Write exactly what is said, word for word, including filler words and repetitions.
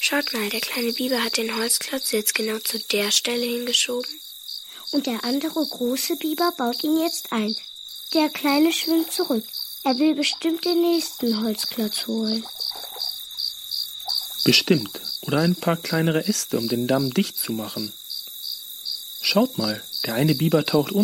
Schaut mal, der kleine Biber hat den Holzklotz jetzt genau zu der Stelle hingeschoben. Und der andere große Biber baut ihn jetzt ein. Der kleine schwimmt zurück. Er will bestimmt den nächsten Holzklotz holen. Bestimmt. Oder ein paar kleinere Äste, um den Damm dicht zu machen. Schaut mal, der eine Biber taucht